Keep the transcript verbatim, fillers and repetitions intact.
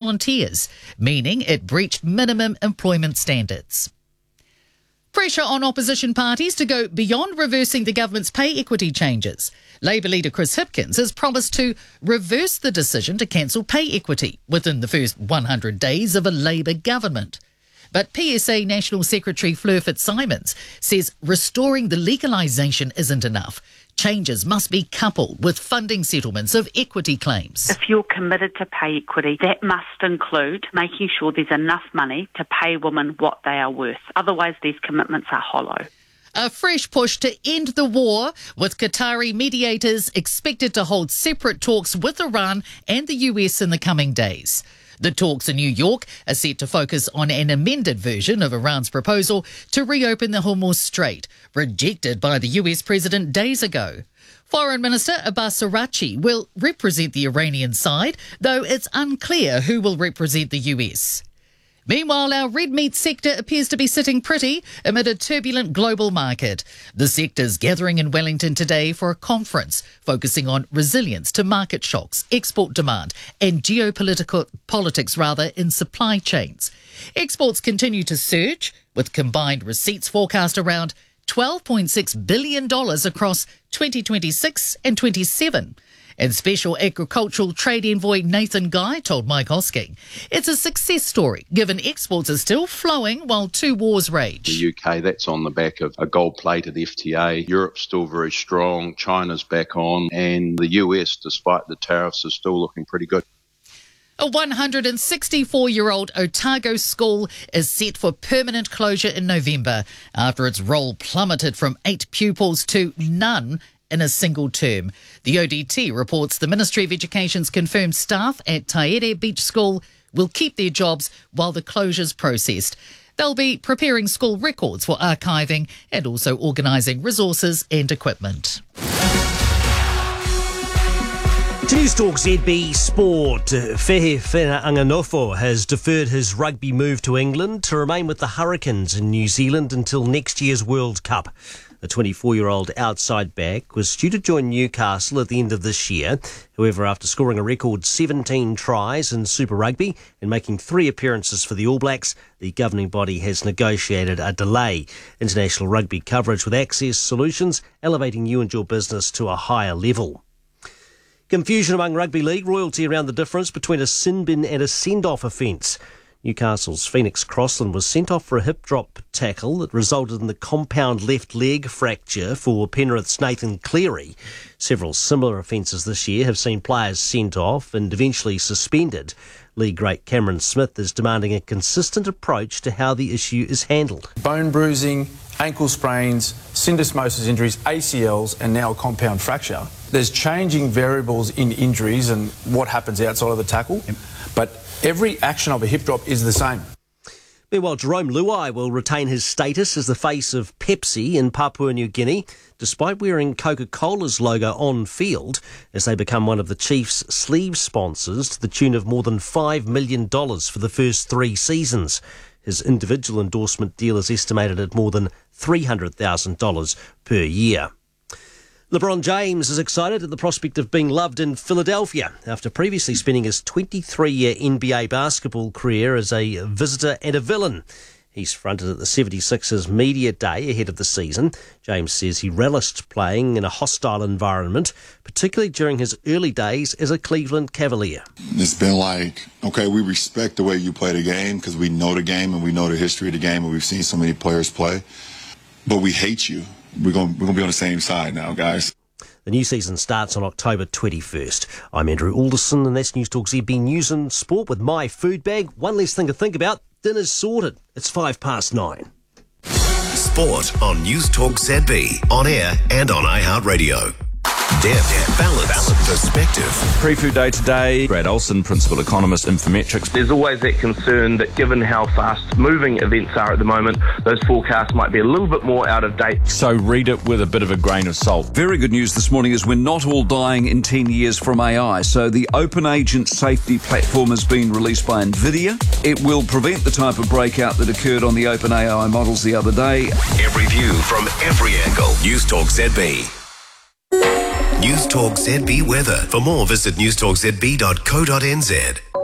volunteers, meaning it breached minimum employment standards. Pressure on opposition parties to go beyond reversing the government's pay equity changes. Labour leader Chris Hipkins has promised to reverse the decision to cancel pay equity within the first one hundred days of a Labour government. But P S A National Secretary Fleur Fitzsimons says restoring the legalisation isn't enough. Changes must be coupled with funding settlements of equity claims. If you're committed to pay equity, that must include making sure there's enough money to pay women what they are worth. Otherwise, these commitments are hollow. A fresh push to end the war, with Qatari mediators expected to hold separate talks with Iran and the U S in the coming days. The talks in New York are set to focus on an amended version of Iran's proposal to reopen the Hormuz Strait, rejected by the U S president days ago. Foreign Minister Abbas Araghchi will represent the Iranian side, though it's unclear who will represent the U S. Meanwhile, our red meat sector appears to be sitting pretty amid a turbulent global market. The sector's gathering in Wellington today for a conference focusing on resilience to market shocks, export demand and geopolitical politics rather in supply chains. Exports continue to surge, with combined receipts forecast around twelve point six billion dollars across twenty twenty-six and twenty-seven. And Special Agricultural Trade Envoy Nathan Guy told Mike Hosking it's a success story, given exports are still flowing while two wars rage. The U K, that's on the back of a gold-plated F T A. Europe's still very strong. China's back on. And the U S, despite the tariffs, is still looking pretty good. A one hundred sixty-four-year-old Otago school is set for permanent closure in November after its roll plummeted from eight pupils to none in a single term. The O D T reports the Ministry of Education's confirmed staff at Taere Beach School will keep their jobs while the closure's processed. They'll be preparing school records for archiving and also organising resources and equipment. To News Talk Z B Sport, Fehe Anganofo has deferred his rugby move to England to remain with the Hurricanes in New Zealand until next year's World Cup. The twenty-four-year-old outside back was due to join Newcastle at the end of this year. However, after scoring a record seventeen tries in Super Rugby and making three appearances for the All Blacks, the governing body has negotiated a delay. International rugby coverage with Access Solutions, elevating you and your business to a higher level. Confusion among rugby league royalty around the difference between a sin bin and a send-off offence. Newcastle's Phoenix Crossland was sent off for a hip drop tackle that resulted in the compound left leg fracture for Penrith's Nathan Cleary. Several similar offences this year have seen players sent off and eventually suspended. League great Cameron Smith is demanding a consistent approach to how the issue is handled. Bone bruising, ankle sprains, syndesmosis injuries, A C Ls and now a compound fracture. There's changing variables in injuries and what happens outside of the tackle, but every action of a hip drop is the same. Meanwhile, Jerome Luai will retain his status as the face of Pepsi in Papua New Guinea, despite wearing Coca-Cola's logo on field, as they become one of the Chiefs' sleeve sponsors to the tune of more than five million dollars for the first three seasons. His individual endorsement deal is estimated at more than three hundred thousand dollars per year. LeBron James is excited at the prospect of being loved in Philadelphia after previously spending his twenty-three-year N B A basketball career as a visitor and a villain. He's fronted at the seventy-sixers media day ahead of the season. James says he relished playing in a hostile environment, particularly during his early days as a Cleveland Cavalier. It's been like, okay, we respect the way you play the game because we know the game and we know the history of the game and we've seen so many players play, but we hate you. We're going, we're going to be on the same side now, guys. The new season starts on October twenty-first. I'm Andrew Alderson, and that's News Talk Z B News and Sport with My Food Bag. One less thing to think about. Dinner's sorted. It's five past nine. Sport on News Talk Z B, on air and on iHeartRadio. Depth, balance, balance, perspective. Pre-food day today. Brad Olson, Principal Economist, Infometrics. There's always that concern that given how fast-moving events are at the moment, those forecasts might be a little bit more out of date. So read it with a bit of a grain of salt. Very good news this morning is we're not all dying in ten years from A I. So the Open Agent Safety Platform has been released by NVIDIA. It will prevent the type of breakout that occurred on the OpenAI models the other day. Every view from every angle. News Talk Z B. News Talk Z B weather. For more, visit news talk z b dot co dot n z.